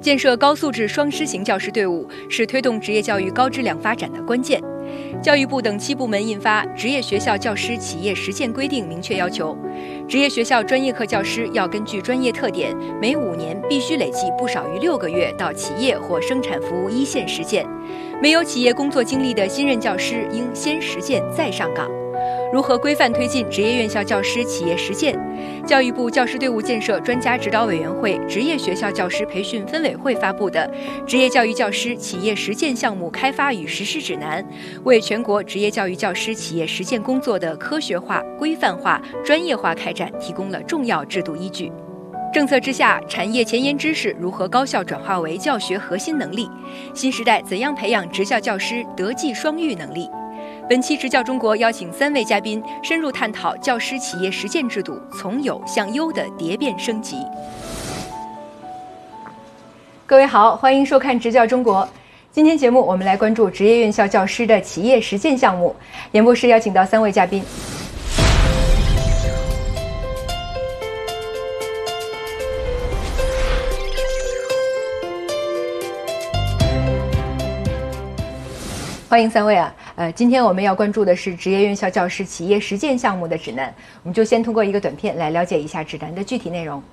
建设高素质双师型教师队伍是推动职业教育高质量发展的关键。教育部等7部门印发《职业学校教师企业实践规定》，明确要求，职业学校专业课教师要根据专业特点，每5年必须累计不少于6个月到企业或生产服务一线实践。没有企业工作经历的新任教师应先实践再上岗。如何规范推进职业院校教师企业实践？教育部教师队伍建设专家指导委员会职业学校教师培训分委会发布的《职业教育教师企业实践项目开发与实施指南》，为全国职业教育教师企业实践工作的科学化、规范化、专业化开展提供了重要制度依据。政策之下，产业前沿知识如何高效转化为教学核心能力？新时代怎样培养职校教师德技双育能力？本期职教中国邀请3位嘉宾深入探讨教师企业实践制度从有向优的蝶变升级。各位好，欢迎收看职教中国。今天节目我们来关注职业院校教师的企业实践项目。演播室邀请到3位嘉宾。欢迎3位啊！今天我们要关注的是职业院校教师企业实践项目的指南，我们就先通过一个短片来了解一下指南的具体内容。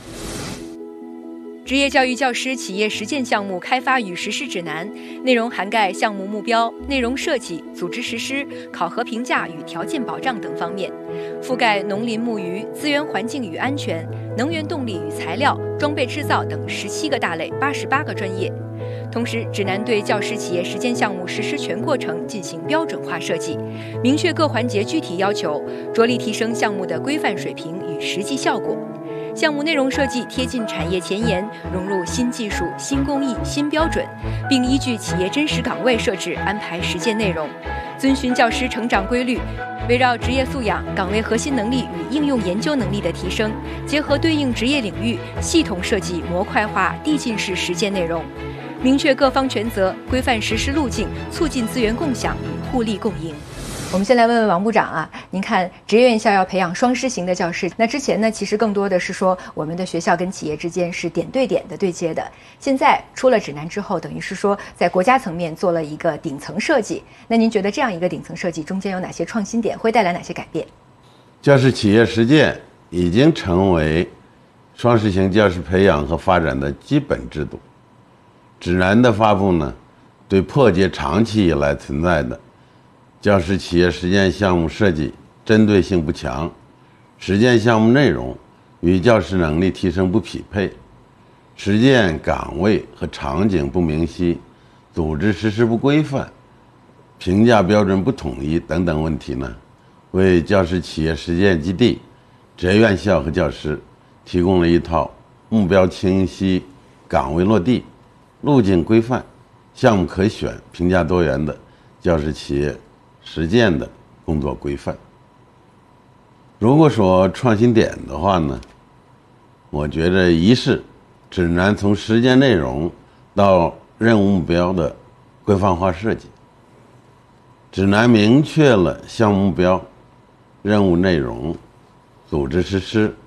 职业教育教师企业实践项目开发与实施指南内容涵盖项目目标、内容设计、组织实施、考核评价与条件保障等方面，覆盖农林牧渔、资源环境与安全、能源动力与材料、装备制造等17个大类88个专业。同时，指南对教师企业实践项目实施全过程进行标准化设计，明确各环节具体要求，着力提升项目的规范水平与实际效果。项目内容设计贴近产业前沿，融入新技术、新工艺、新标准，并依据企业真实岗位设置安排实践内容，遵循教师成长规律，围绕职业素养、岗位核心能力与应用研究能力的提升，结合对应职业领域，系统设计模块化递进式实践内容。明确各方权责，规范实施路径，促进资源共享与互利共赢。我们先来问问王部长啊，您看职业院校要培养双师型的教师，那之前呢，其实更多的是说我们的学校跟企业之间是点对点的对接的，现在出了指南之后，等于是说在国家层面做了一个顶层设计。那您觉得这样一个顶层设计中间有哪些创新点，会带来哪些改变？ 教师企业实践已经成为双师型教师培养和发展的基本制度。指南的发布呢，对破解长期以来存在的教师企业实践项目设计针对性不强，实践项目内容与教师能力提升不匹配，实践岗位和场景不明晰，组织实施不规范，评价标准不统一等等问题呢，为教师企业实践基地、职业院校和教师提供了一套目标清晰、岗位落地、路径规范、项目可选、评价多元的教师企业实践的工作规范。如果说创新点的话呢，我觉得一是指南从实践内容到任务目标的规范化设计。指南明确了项目目标、任务内容、组织实施